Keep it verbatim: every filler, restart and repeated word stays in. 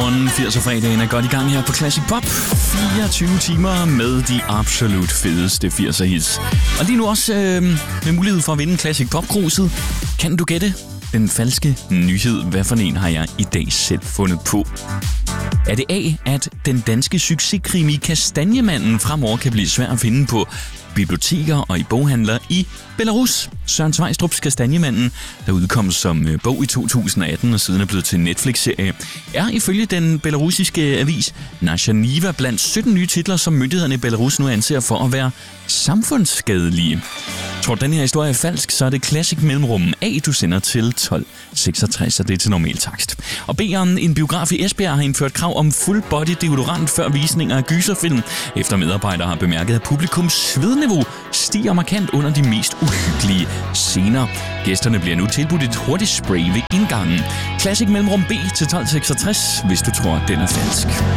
Godmorgen, firser-fredagen er godt i gang her på Classic Pop. fireogtyve timer med de absolut fedeste firser hits. Og lige nu også øh, med mulighed for at vinde Classic Pop-kruset. Kan du gætte den falske nyhed? Hvad for en har jeg i dag selv fundet på? Er det A, at den danske succeskrimi Kastanjemanden fremover kan blive svær at finde på biblioteker og i boghandler i Belarus? Søren Sveistrups Kastanjemanden, der udkom som bog i to tusind atten og siden er blevet til Netflix-serie, er ifølge den belarusiske avis Nasja Niva blandt sytten nye titler, som myndighederne i Belarus nu anser for at være samfundsskadelige. Tror du, den her historie er falsk, så er det Classic Mellemrum A, du sender til tolv seksogtres, og det er til normal takst. Og B'eren, en biograf i Esbjerg, har indført krav om full body deodorant før visninger af gyserfilm, efter medarbejdere har bemærket, at publikums svedniveau stiger markant under de mest uhyggelige scener. Gæsterne bliver nu tilbudt et hurtigt spray ved indgangen. Classic Mellemrum B til tolv seksogtres, hvis du tror, den er falsk.